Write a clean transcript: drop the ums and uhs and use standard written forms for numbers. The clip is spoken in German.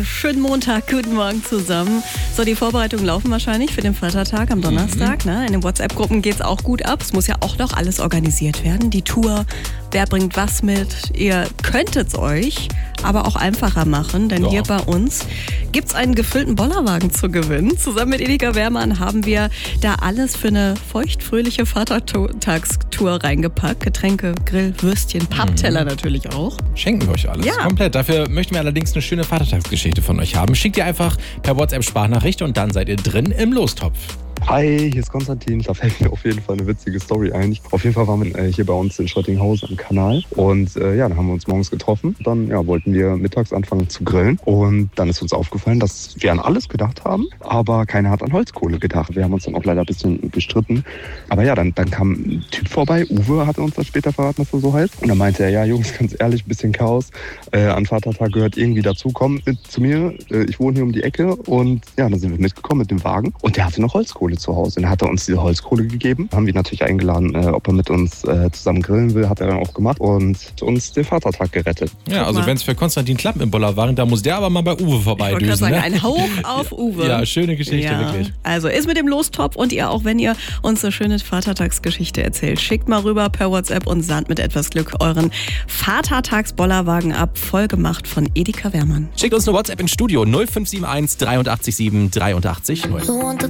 Schönen Montag, guten Morgen zusammen. So, die Vorbereitungen laufen wahrscheinlich für den Vatertag am Donnerstag. Ne? In den WhatsApp-Gruppen geht es auch gut ab. Es muss ja auch noch alles organisiert werden. Die Tour, wer bringt was mit? Ihr könntet es euch aber auch einfacher machen, denn hier bei uns gibt es einen gefüllten Bollerwagen zu gewinnen. Zusammen mit Edeka Wehrmann haben wir da alles für eine feuchtfröhliche Vatertagstour reingepackt. Getränke, Grill, Würstchen, Pappteller natürlich auch. Schenken wir euch alles. Ja. Komplett. Dafür möchten wir allerdings eine schöne Vatertagsgeschichte von euch haben. Schickt ihr einfach per WhatsApp-Sprachnachricht und dann seid ihr drin im Lostopf. Hi, hier ist Konstantin. Da fällt mir auf jeden Fall eine witzige Story ein. Auf jeden Fall waren wir hier bei uns in Schottinghausen am Kanal. Und dann haben wir uns morgens getroffen. Dann wollten wir mittags anfangen zu grillen. Und dann ist uns aufgefallen, dass wir an alles gedacht haben, aber keiner hat an Holzkohle gedacht. Wir haben uns dann auch leider ein bisschen gestritten. Aber dann kam ein Typ vorbei. Uwe hatte uns das später verraten, dass er so heißt. Und dann meinte er, ja Jungs, ganz ehrlich, ein bisschen Chaos. An Vatertag gehört irgendwie dazu. Kommt mit zu mir. Ich wohne hier um die Ecke. Und dann sind wir mitgekommen mit dem Wagen. Und der hatte noch Holzkohle zu Hause. Und dann hat er uns diese Holzkohle gegeben. Haben wir natürlich eingeladen, ob er mit uns zusammen grillen will. Hat er dann auch gemacht und uns den Vatertag gerettet. Ja, also wenn es für Konstantin klappt im Bollerwagen, da muss der aber mal bei Uwe vorbeidüsen. Ich wollte gerade sagen, ein Hauch auf Uwe. Ja, schöne Geschichte, wirklich. Also ist mit dem Lostopf und ihr auch, wenn ihr uns eine schöne Vatertagsgeschichte erzählt, schickt mal rüber per WhatsApp und sandt mit etwas Glück euren Vatertags-Bollerwagen ab. Voll gemacht von Edeka Wehrmann. Schickt uns eine WhatsApp ins Studio 0571 83 7 83 0.